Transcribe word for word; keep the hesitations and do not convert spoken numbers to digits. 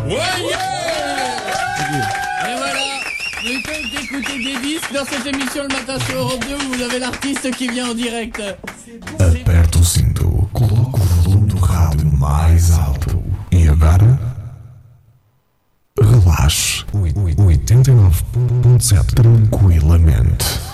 Ouais, yeah. Et voilà, vous faites écouter des disques dans cette émission le matin sur Europe deux où vous avez l'artiste qui vient en direct. Aperta o cinto, coloca o volume do rádio mais alto. E agora? Relaxe. oitenta e nove ponto sete tranquilamente.